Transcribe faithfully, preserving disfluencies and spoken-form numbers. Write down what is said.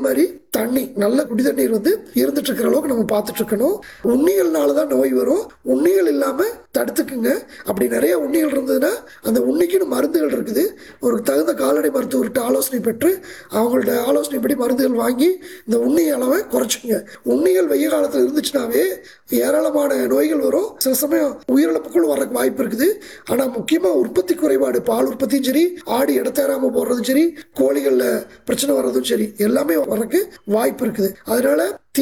மாதிரி தண்ணி நல்ல குடி தண்ணீர் வந்து இருந்துட்டு இருக்கிற அளவுக்கு நம்ம பார்த்துட்டு இருக்கணும். உண்ணிகள்னாலதான் நோய் வரும். உண்ணிகள் இல்லாம தடுத்துக்குங்க. அப்படி நிறைய உண்ணிகள் இருந்ததுன்னா அந்த உண்ணிக்குன்னு மருந்துகள் இருக்குது. ஒரு தகுந்த கால்நடை மருத்துவர்கிட்ட ஆலோசனை பெற்று அவங்கள்ட்ட ஆலோசனைப்படி மருந்துகள் வாங்கி இந்த உண்ணி அளவை குறைச்சிக்குங்க. உண்ணிகள் வெய்ய காலத்தில் இருந்துச்சுனாவே ஏராளமான நோய்கள் வரும். சில சமயம் உயிரிழப்புக்குள் வரக்கு வாய்ப்பு இருக்குது. ஆனா முக்கியமா உற்பத்தி குறைபாடு, பால் உற்பத்தியும் சரி, ஆடு இடத்தேறாம போடுறதும் சரி, கோழிகள்ல பிரச்சனை வர்றதும் சரி, எல்லாமே வரக்கு வாய்ப்பு இருக்குது. அதனால